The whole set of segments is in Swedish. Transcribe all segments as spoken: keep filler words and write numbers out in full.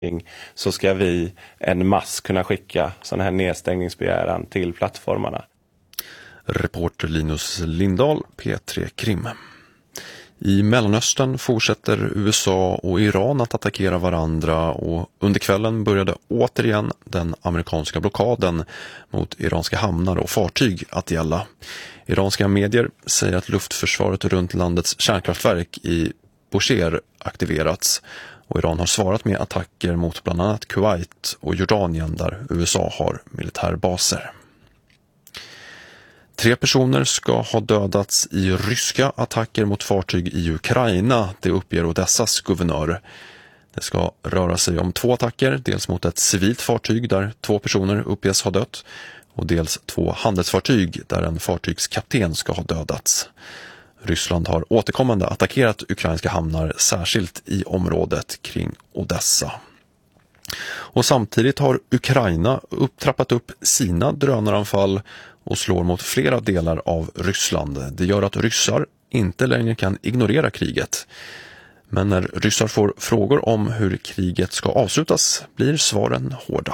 så ska vi en mass kunna skicka sån här nedstängningsbegäran till plattformarna. Reporter Linus Lindahl, P tre Krim. I Mellanöstern fortsätter U S A och Iran att attackera varandra och under kvällen började återigen den amerikanska blockaden mot iranska hamnar och fartyg att gälla. Iranska medier säger att luftförsvaret runt landets kärnkraftverk i Bushehr aktiverats och Iran har svarat med attacker mot bland annat Kuwait och Jordanien där U S A har militärbaser. Tre personer ska ha dödats i ryska attacker mot fartyg i Ukraina, det uppger Odessas guvernör. Det ska röra sig om två attacker, dels mot ett civilt fartyg där två personer uppges ha dött och dels två handelsfartyg där en fartygskapten ska ha dödats. Ryssland har återkommande attackerat ukrainska hamnar, särskilt i området kring Odessa. Och samtidigt har Ukraina upptrappat upp sina drönaranfall och slår mot flera delar av Ryssland. Det gör att ryssar inte längre kan ignorera kriget. Men när ryssar får frågor om hur kriget ska avslutas blir svaren hårda.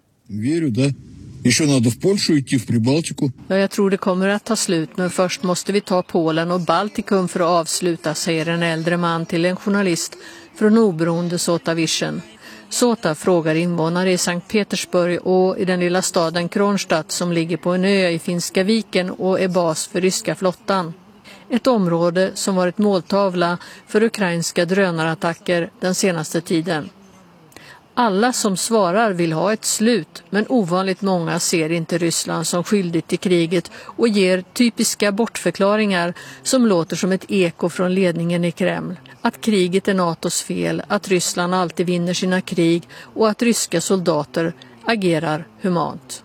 Ja, jag tror det kommer att ta slut, men först måste vi ta Polen och Baltikum för att avsluta, säger en äldre man till en journalist från oberoende Sota Vision. Sota frågar invånare i Sankt Petersburg och i den lilla staden Kronstadt som ligger på en ö i Finska viken och är bas för ryska flottan. Ett område som varit måltavla för ukrainska drönarattacker den senaste tiden. Alla som svarar vill ha ett slut, men ovanligt många ser inte Ryssland som skyldigt till kriget och ger typiska bortförklaringar som låter som ett eko från ledningen i Kreml. Att kriget är NATOs fel, att Ryssland alltid vinner sina krig och att ryska soldater agerar humant.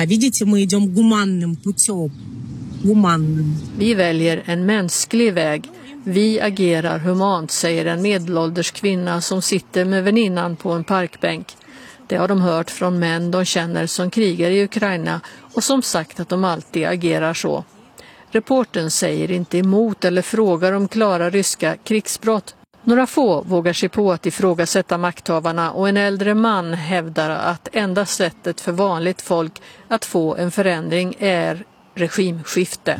Vi väljer en mänsklig väg. Vi agerar humant, säger en medelålders kvinna som sitter med väninnan på en parkbänk. Det har de hört från män de känner som krigar i Ukraina och som sagt att de alltid agerar så. Reporten säger inte emot eller frågar om klara ryska krigsbrott. Några få vågar sig på att ifrågasätta makthavarna och en äldre man hävdar att enda sättet för vanligt folk att få en förändring är regimskifte.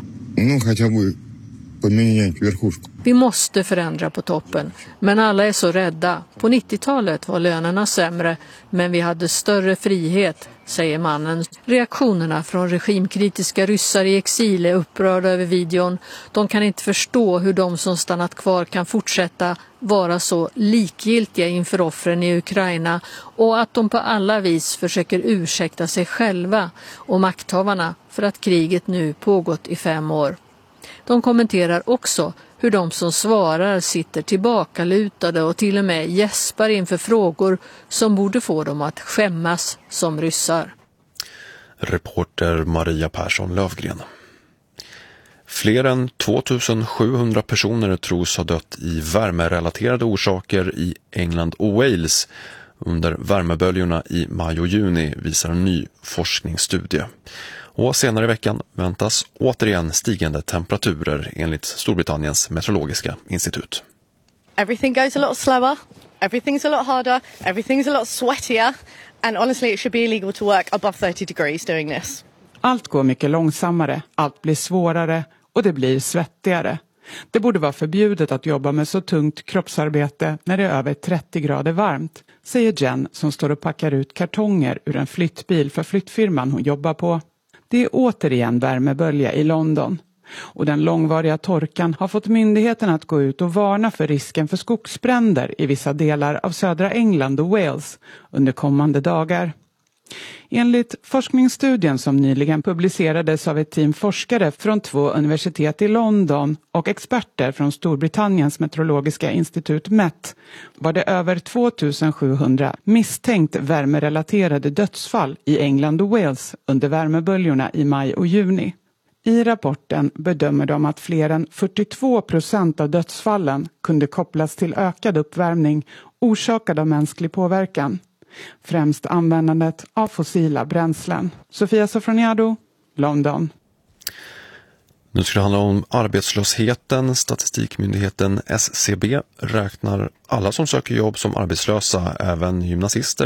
Vi måste förändra på toppen, men alla är så rädda. På nittiotalet var lönerna sämre, men vi hade större frihet, säger mannen. Reaktionerna från regimkritiska ryssar i exil är upprörda över videon. De kan inte förstå hur de som stannat kvar kan fortsätta vara så likgiltiga inför offren i Ukraina och att de på alla vis försöker ursäkta sig själva och makthavarna för att kriget nu pågått i fem år. De kommenterar också hur de som svarar sitter tillbakalutade och till och med gäspar inför frågor som borde få dem att skämmas som ryssar. Reporter Maria Persson Lövgren. Fler än tvåtusensjuhundra personer tros ha dött i värmerelaterade orsaker i England och Wales under värmeböljorna i maj och juni, visar en ny forskningsstudie. Och senare i veckan väntas återigen stigande temperaturer enligt Storbritanniens meteorologiska institut. Everything goes a lot slower, everything's a lot harder, everything's a lot sweatier, and honestly it should be illegal to work above thirty degrees doing this. Allt går mycket långsammare, allt blir svårare och det blir svettigare. Det borde vara förbjudet att jobba med så tungt kroppsarbete när det är över trettio grader varmt, säger Jen som står och packar ut kartonger ur en flyttbil för flyttfirman hon jobbar på. Det är återigen värmebölja i London och den långvariga torkan har fått myndigheten att gå ut och varna för risken för skogsbränder i vissa delar av södra England och Wales under kommande dagar. Enligt forskningsstudien som nyligen publicerades av ett team forskare från två universitet i London och experter från Storbritanniens meteorologiska institut Met var det över tvåtusensjuhundra misstänkt värmerelaterade dödsfall i England och Wales under värmeböljorna i maj och juni. I rapporten bedömer de att fler än fyrtiotvå procent av dödsfallen kunde kopplas till ökad uppvärmning orsakad av mänsklig påverkan. Främst användandet av fossila bränslen. Sofia Sofroniado, London. Nu ska det handla om arbetslösheten. Statistikmyndigheten S C B räknar alla som söker jobb som arbetslösa, även gymnasister